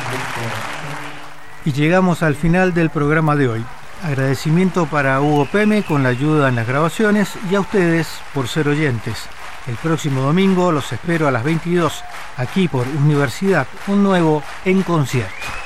Y llegamos al final del programa de hoy. Agradecimiento para Hugo Peme con la ayuda en las grabaciones y a ustedes por ser oyentes. El próximo domingo los espero a las 22, aquí por Universidad, un nuevo En Concierto.